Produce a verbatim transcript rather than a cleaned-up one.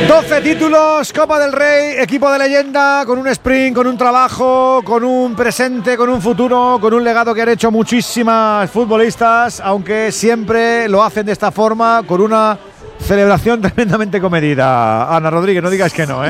doce títulos, Copa del Rey, equipo de leyenda, con un sprint, con un trabajo, con un presente, con un futuro, con un legado que han hecho muchísimas futbolistas, aunque siempre lo hacen de esta forma, con una celebración tremendamente comedida. Ana Rodríguez, no digas que no, ¿eh?